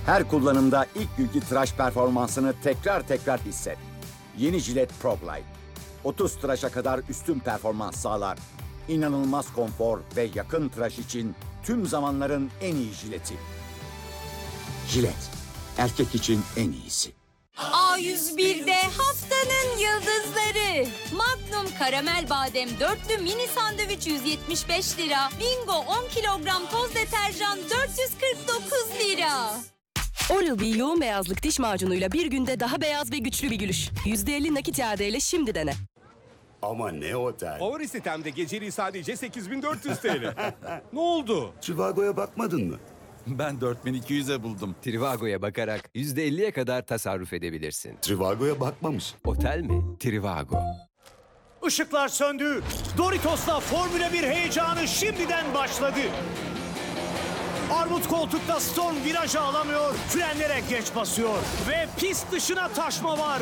Her kullanımda ilk günkü tıraş performansını tekrar hisset. Yeni Gillette Pro Glide. 30 tıraşa kadar üstün performans sağlar. İnanılmaz konfor ve yakın tıraş için tüm zamanların en iyi jileti. Gillette, erkek için en iyisi. A101'de haftanın yıldızları. Magnum karamel badem dörtlü mini sandviç 175 lira. Bingo 10 kilogram toz deterjan 449 lira. Oral-B yoğun beyazlık diş macunuyla bir günde daha beyaz ve güçlü bir gülüş. %50 nakit iadeyle şimdi dene. Ama ne otel? Favori sitemde geceliği sadece 8.400 TL. Ne oldu? Trivago'ya bakmadın mı? Ben 4.200'e buldum. Trivago'ya bakarak %50'ye kadar tasarruf edebilirsin. Trivago'ya bakmamış. Otel mi? Trivago. Işıklar söndü. Doritos'la Formula 1 heyecanı şimdiden başladı. Armut koltukta Storm virajı alamıyor, frenlere geç basıyor ve pist dışına taşma var.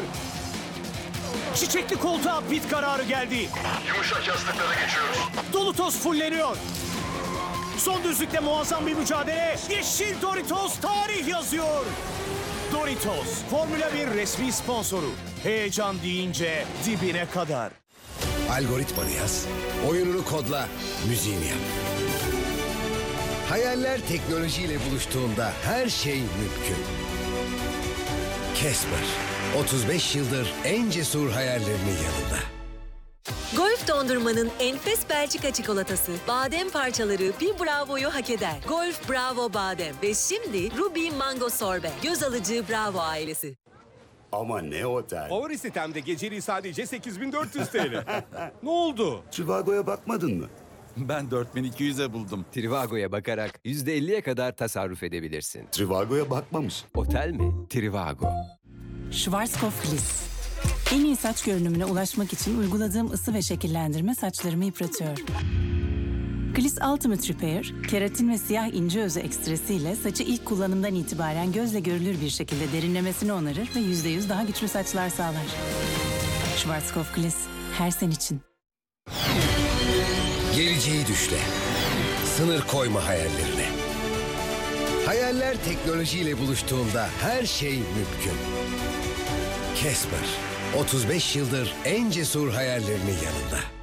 Çiçekli koltuğa pit kararı geldi. Yumuşak yastıklara geçiyoruz. Dolutos fulleniyor. Son düzlükte muazzam bir mücadele. Yeşil Doritos tarih yazıyor. Doritos, Formula 1 resmi sponsoru. Heyecan deyince dibine kadar. Algoritmanı yaz, oyununu kodla, müziğini yap. Hayaller teknolojiyle buluştuğunda her şey mümkün. Casper, 35 yıldır en cesur hayallerinin yanında. Golf dondurmanın enfes Belçika çikolatası, badem parçaları bir bravoyu hak eder. Golf Bravo Badem ve şimdi Ruby Mango Sorbet. Göz alıcı Bravo ailesi. Ama ne otel? Favori sitemde geceliği sadece 8.400 TL. Ne oldu? Trivago'ya bakmadın mı? Ben 4.200'e buldum. Trivago'ya bakarak %50'ye kadar tasarruf edebilirsin. Trivago'ya bakmamış. Otel mi? Trivago. Schwarzkopf Gliss. En iyi saç görünümüne ulaşmak için uyguladığım ısı ve şekillendirme saçlarımı yıpratıyor. Gliss Ultimate Repair, keratin ve siyah ince özü ekstresiyle saçı ilk kullanımdan itibaren gözle görülür bir şekilde derinlemesine onarır ve %100 daha güçlü saçlar sağlar. Schwarzkopf Gliss, her sen için. Geleceği düşle. Sınır koyma hayallerine. Hayaller teknolojiyle buluştuğunda her şey mümkün. Casper, 35 yıldır en cesur hayallerinin yanında.